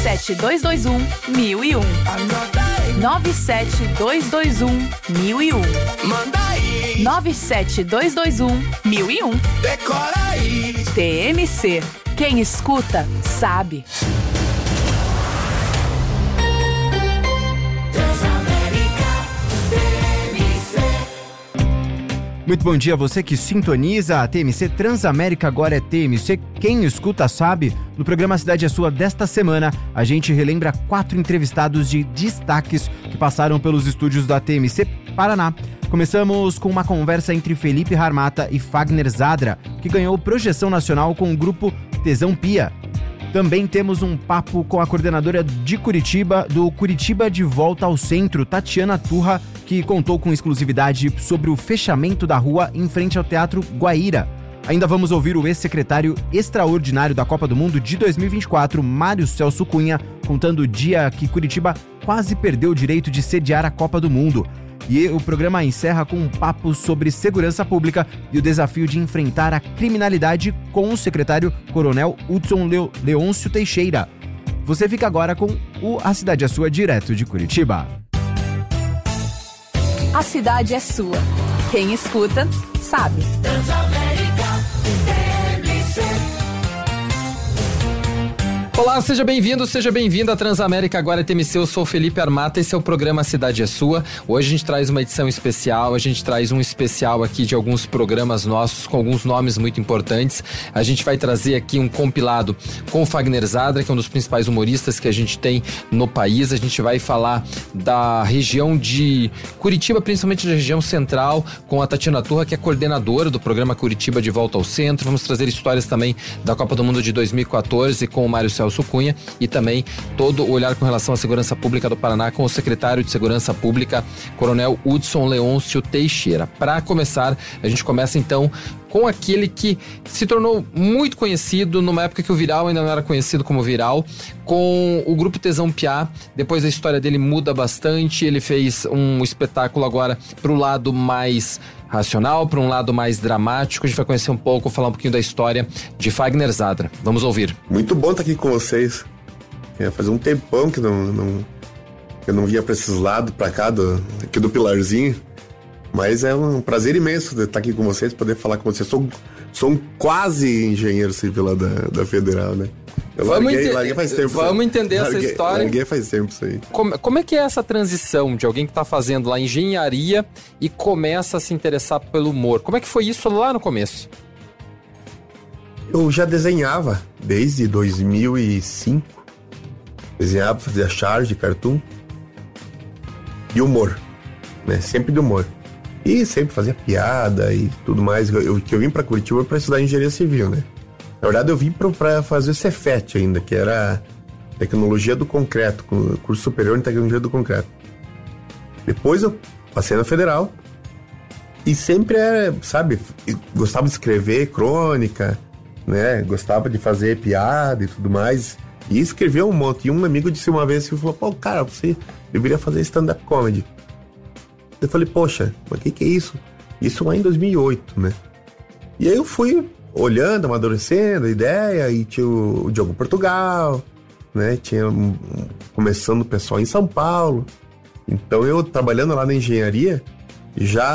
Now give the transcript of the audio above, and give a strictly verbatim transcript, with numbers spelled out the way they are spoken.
sete dois dois um, mil e um. nove sete dois dois um, mil e um. Manda aí. nove sete dois dois um, mil e um. Decora aí. T M C. Quem escuta, sabe. Muito bom dia a você que sintoniza a T M C Transamérica, agora é T M C Quem Escuta Sabe. No programa Cidade é Sua desta semana, a gente relembra quatro entrevistados de destaques que passaram pelos estúdios da T M C Paraná. Começamos com uma conversa entre Felipe Harmata e Fagner Zadra, que ganhou projeção nacional com o grupo Tesão Pia. Também temos um papo com a coordenadora de Curitiba, do Curitiba de Volta ao Centro, Tatiana Turra, que contou com exclusividade sobre o fechamento da rua em frente ao Teatro Guaíra. Ainda vamos ouvir o ex-secretário extraordinário da Copa do Mundo de dois mil e vinte e quatro, Mário Celso Cunha, contando o dia que Curitiba quase perdeu o direito de sediar a Copa do Mundo. E o programa encerra com um papo sobre segurança pública e o desafio de enfrentar a criminalidade com o secretário Coronel Hudson Leo- Leôncio Teixeira. Você fica agora com o A Cidade é Sua, direto de Curitiba. A cidade é sua. Quem escuta, sabe. Olá, seja bem-vindo, seja bem-vinda à Transamérica, agora é T M C, eu sou o Felipe Harmata, esse é o programa Cidade é Sua. Hoje a gente traz uma edição especial, a gente traz um especial aqui de alguns programas nossos com alguns nomes muito importantes. A gente vai trazer aqui um compilado com o Fagner Zadra, que é um dos principais humoristas que a gente tem no país. A gente vai falar da região de Curitiba, principalmente da região central, com a Tatiana Turra, que é coordenadora do programa Curitiba de Volta ao Centro. Vamos trazer histórias também da Copa do Mundo de dois mil e quatorze com o Mário Celso Cunha e também todo o olhar com relação à segurança pública do Paraná com o secretário de Segurança Pública, Coronel Hudson Leôncio Teixeira. Para começar, a gente começa então com aquele que se tornou muito conhecido numa época que o Viral ainda não era conhecido como Viral, com o grupo Tesão Pia. Depois a história dele muda bastante, ele fez um espetáculo agora pro lado mais racional, para um lado mais dramático. A gente vai conhecer um pouco, falar um pouquinho da história de Fagner Zadra. Vamos ouvir. Muito bom estar aqui com vocês. É, faz um tempão que não, não, eu não vinha para esses lados, para cá, do, aqui do Pilarzinho. Mas é um prazer imenso de estar aqui com vocês, poder falar com vocês. Sou, sou um quase engenheiro civil lá da, da Federal, né? Eu vamos larguei, ente- larguei faz tempo. Vamos entender larguei, essa história. Larguei faz tempo isso aí. Como, como é que é essa transição de alguém que está fazendo lá engenharia e começa a se interessar pelo humor? Como é que foi isso lá no começo? Eu já desenhava desde dois mil e cinco. Desenhava, fazia charge, cartoon. E humor, né? Sempre de humor. E sempre fazia piada e tudo mais. Eu, eu, que eu vim pra Curitiba pra estudar engenharia civil, né? Na verdade, eu vim pra, pra fazer o Cefet ainda, que era Tecnologia do Concreto, curso superior em Tecnologia do Concreto. Depois eu passei na Federal e sempre era, sabe, gostava de escrever crônica, né? Gostava de fazer piada e tudo mais. E escrevia um monte. E um amigo disse uma vez, que falou, pô, cara, você deveria fazer stand-up comedy. Eu falei, poxa, mas o que, que é isso? Isso lá em dois mil e oito, né? E aí eu fui olhando, amadurecendo a ideia, e tinha o, o Diogo Portugal, né? Tinha um, um, começando o pessoal em São Paulo. Então eu, trabalhando lá na engenharia, já